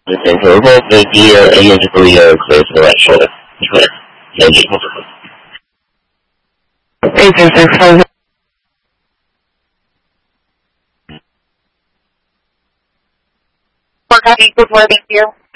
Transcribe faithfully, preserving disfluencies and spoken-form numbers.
Okay, so both the gear and the rear clear to the right shoulder. Correct. Thank you. eight six six five. Four copy, good morning, thank you.